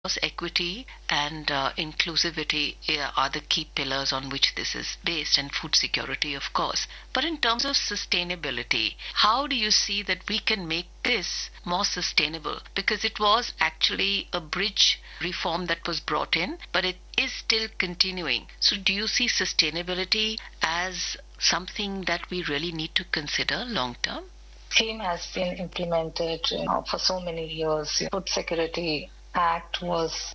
equity and inclusivity are the key pillars on which this is based, and food security, of course. But in terms of sustainability, how do you see that we can make this more sustainable? Because it was actually a bridge reform that was brought in, but it is still continuing. So do you see sustainability as something that we really need to consider long term? Scheme has been implemented for so many years. Food Security Act was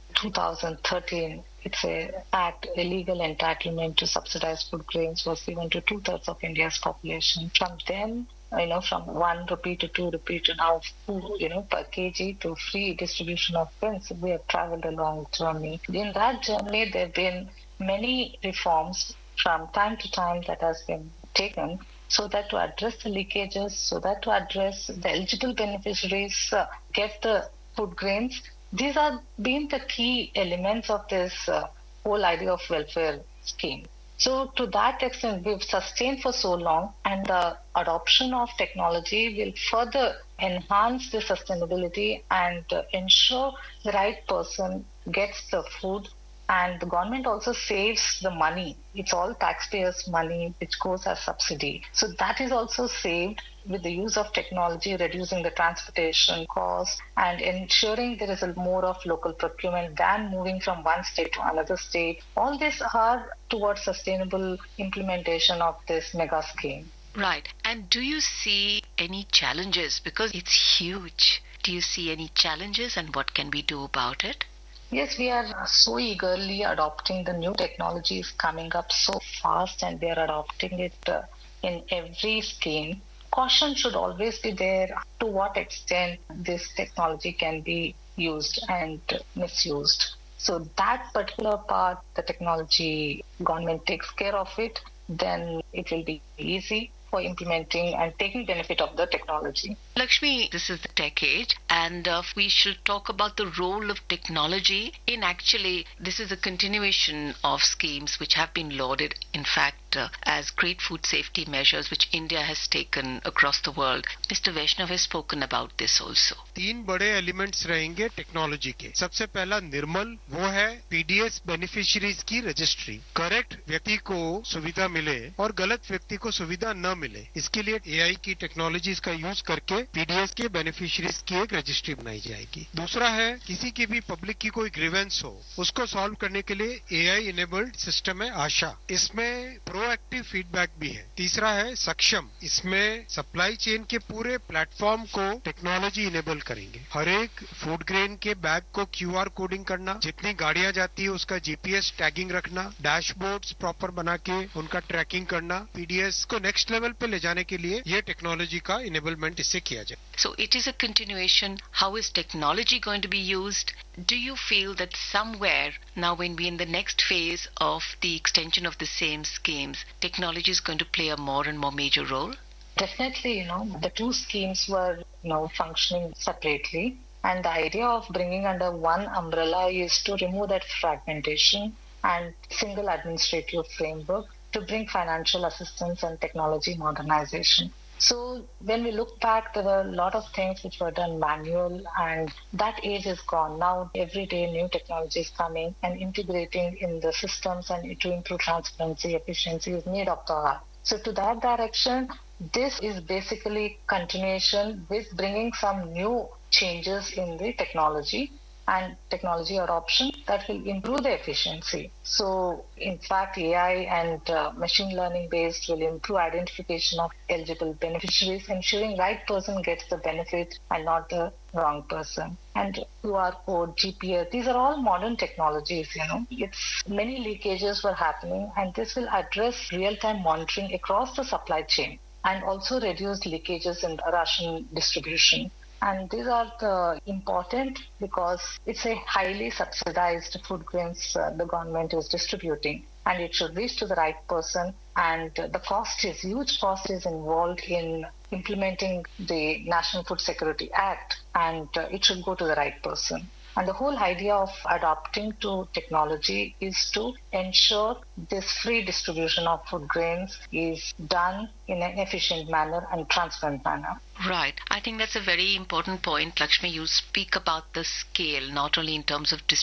2013. It's a act, a legal entitlement to subsidized food grains was given to two-thirds of India's population. From then, from 1 rupee to 2 rupee to now, per kg to free distribution of grains, we have traveled a long journey. In that journey, there have been many reforms from time to time that has been taken, so that to address the leakages, so that to address the eligible beneficiaries get the food grains. These are been the key elements of this whole idea of welfare scheme. So to that extent, we've sustained for so long, and the adoption of technology will further enhance the sustainability and ensure the right person gets the food. And the government also saves the money. It's all taxpayers' money which goes as subsidy. So that is also saved with the use of technology, reducing the transportation costs and ensuring there is a more of local procurement than moving from one state to another state. All these are towards sustainable implementation of this mega scheme. Right. And do you see any challenges? Because it's huge. Do you see any challenges, and what can we do about it? Yes, we are so eagerly adopting the new technologies coming up so fast, and we are adopting it in every scheme. Caution should always be there to what extent this technology can be used and misused. So that particular part, the technology government takes care of it, then it will be easy for implementing and taking benefit of the technology. Lakshmi, this is the tech age, and we should talk about the role of technology in actually, this is a continuation of schemes which have been lauded, in fact, as great food safety measures which India has taken across the world. Mr. Vaishnav has spoken about this also. 3 बड़े elements रहेंगे technology के. सबसे पहला निर्मल, वो है PDS beneficiaries की registry. Correct व्यक्ति को सुविधा मिले और गलत व्यक्ति को सुविधा न मिले, इसके लिए एआई की टेक्नोलॉजीज का यूज करके पीडीएस के बेनिफिशियरीज की एक रजिस्ट्री बनाई जाएगी. दूसरा है, किसी की भी पब्लिक की कोई ग्रीवेंस हो, उसको सॉल्व करने के लिए एआई इनेबल्ड सिस्टम है आशा. इसमें प्रोएक्टिव फीडबैक भी है. तीसरा है सक्षम. इसमें सप्लाई चेन के पूरे प्लेटफॉर्म को टेक्नोलॉजी इनेबल करेंगे. हर एक फूड ग्रेन के बैग को क्यूआर कोडिंग करना, जितनी गाड़ियां जाती है उसका जीपीएस टैगिंग रखना, डैशबोर्ड्स प्रॉपर बना के उनका ट्रैकिंग करना, पीडीएस को नेक्स्ट लेवल पे ले जाने के लिए ये टेक्नोलॉजी का इनेबलमेंट इससे किया जाए. So it is a continuation. How is technology going to be used? Do you feel that somewhere now, when we're in the next phase of the extension of the same schemes, technology is going to play a more and more major role? Definitely, the two schemes were, functioning separately. And the idea of bringing under one umbrella is to remove that fragmentation and single administrative framework to bring financial assistance and technology modernization. So when we look back, there were a lot of things which were done manual, and that age is gone. Now every day new technology is coming and integrating in the systems and to improve transparency, efficiency is need of the hour. So to that direction, this is basically continuation with bringing some new changes in the technology and technology adoption that will improve the efficiency. So in fact, AI and machine learning based will improve identification of eligible beneficiaries, ensuring right person gets the benefit and not the wrong person. And QR code, GPS, these are all modern technologies, It's many leakages were happening, and this will address real-time monitoring across the supply chain and also reduce leakages in the ration distribution. And these are important because it's a highly subsidized food grains the government is distributing, and it should reach to the right person. And the huge cost is involved in implementing the National Food Security Act, and it should go to the right person. And the whole idea of adopting to technology is to ensure this free distribution of food grains is done in an efficient manner and transparent manner. Right. I think that's a very important point, Lakshmi. You speak about the scale, not only in terms of distribution,